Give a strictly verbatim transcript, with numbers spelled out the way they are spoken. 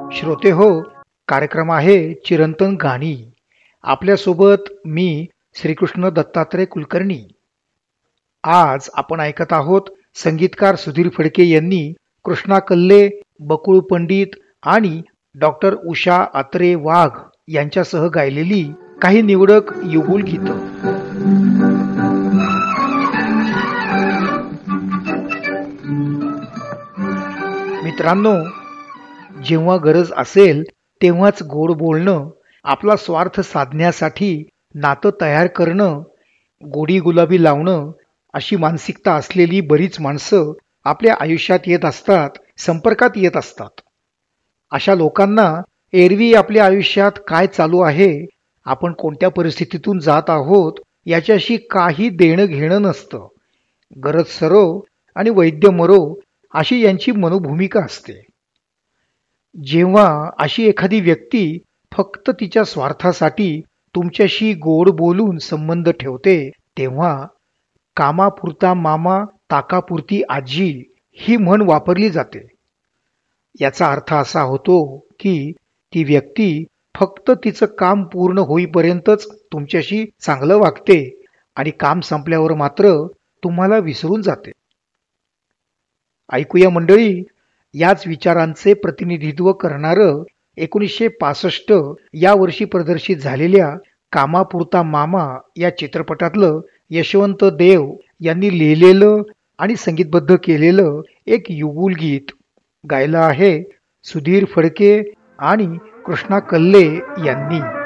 श्रोते हो, कार्यक्रम आहे चिरंतन गाणी. आपल्यासोबत मी श्रीकृष्ण दत्तात्रय कुलकर्णी. आज आपण ऐकत आहोत संगीतकार सुधीर फडके यांनी कृष्णा कल्ले, बकुळ पंडित आणि डॉक्टर उषा अत्रे वाघ यांच्यासह गायलेली काही निवडक युगुल गीतं. मित्रांनो, जेव्हा गरज असेल तेव्हाच गोड बोलणं, आपला स्वार्थ साधण्यासाठी नातं तयार करणं, गोडी गुलाबी लावणं अशी मानसिकता असलेली बरीच माणसं आपल्या आयुष्यात येत असतात, संपर्कात येत असतात. अशा लोकांना एरवी आपल्या आयुष्यात काय चालू आहे, आपण कोणत्या परिस्थितीतून जात आहोत याच्याशी काही देणं घेणं नसतं. गरज सरो आणि वैद्य मरो अशी यांची मनोभूमिका असते. जेव्हा अशी एखादी व्यक्ती फक्त तिच्या स्वार्थासाठी तुमच्याशी गोड बोलून संबंध ठेवते, तेव्हा कामापुरता मामा ताकापुरती आजी ही म्हण वापरली जाते. याचा अर्थ असा होतो की ती व्यक्ती फक्त तिचं काम पूर्ण होईपर्यंतच तुमच्याशी चांगलं वागते आणि काम संपल्यावर मात्र तुम्हाला विसरून जाते. ऐकूया मंडळी, याच विचारांचे प्रतिनिधित्व करणारं एकोणीसशे पासष्ट या वर्षी प्रदर्शित झालेल्या कामापुरता मामा या चित्रपटातलं यशवंत देव यांनी लिहिलेलं आणि संगीतबद्ध केलेलं एक युगुल गीत. गायलं आहे सुधीर फडके आणि कृष्णा कल्ले यांनी.